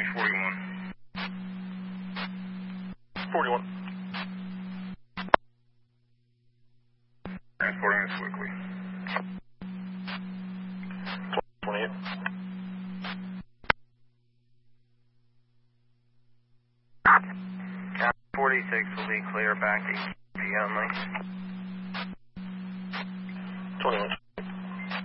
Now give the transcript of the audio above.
County 41. 41. Transporting this quickly. 28. County 46 will be clear back to EMP only. 21.